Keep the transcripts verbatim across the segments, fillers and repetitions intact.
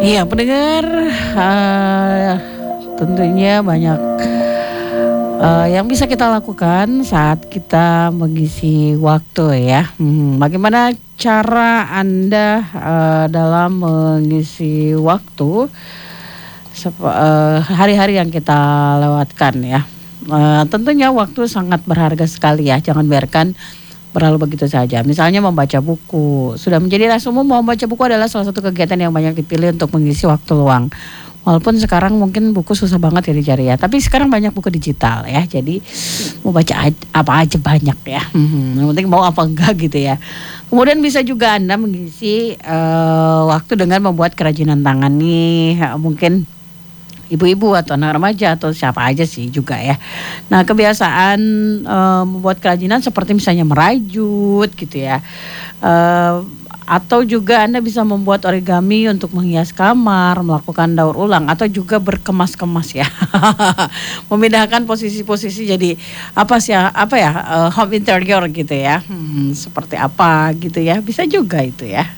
Iya pendengar, eee, tentunya banyak, eee, yang bisa kita lakukan saat kita mengisi waktu ya. Mhm, bagaimana cara Anda, eee, dalam mengisi waktu sep eee, hari-hari yang kita lewatkan ya. Eee, tentunya waktu sangat berharga sekali ya, jangan biarkan berlalu begitu saja. Misalnya membaca buku, sudah menjadi rahasia umum bahwa membaca buku adalah salah satu kegiatan yang banyak dipilih untuk mengisi waktu luang. Walaupun sekarang mungkin buku susah banget ya dicari ya, tapi sekarang banyak buku digital ya, jadi mau baca aj apa aja banyak ya, mhm, yang penting mau apa enggak gitu ya. Kemudian bisa juga Anda mengisi, eee, waktu dengan membuat kerajinan tangan nih, heeh, mungkin ibu-ibu atau anak remaja atau siapa aja sih juga ya. Nah kebiasaan, eee, membuat kerajinan seperti misalnya merajut gitu ya, eee, atau juga Anda bisa membuat origami untuk menghias kamar, melakukan daur ulang atau juga berkemas-kemas ya. Memindahkan posisi-posisi jadi apa sih ya, apa ya, eee, home interior gitu ya, mhm, seperti apa gitu ya, bisa juga itu ya.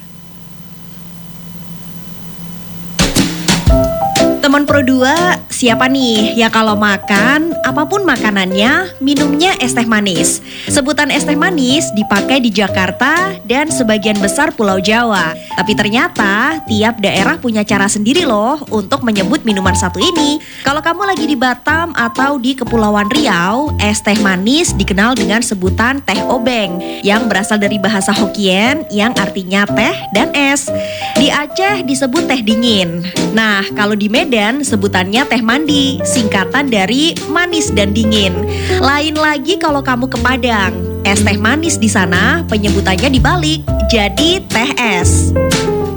Teman Pro dua, siapa nih yang kalau makan, apapun makanannya, minumnya es teh manis? Sebutan es teh manis dipakai di Jakarta dan sebagian besar Pulau Jawa. Tapi ternyata tiap daerah punya cara sendiri loh untuk menyebut minuman satu ini. Kalau kamu lagi di Batam atau di Kepulauan Riau, es teh manis dikenal dengan sebutan teh obeng yang berasal dari bahasa Hokkien yang artinya teh dan es. Di Aceh disebut teh dingin. Nah, kalau di Medan sebutannya teh mandi, singkatan dari manis dan dingin. Lain lagi kalau kamu ke Padang, es teh manis di sana penyebutannya dibalik, jadi teh es.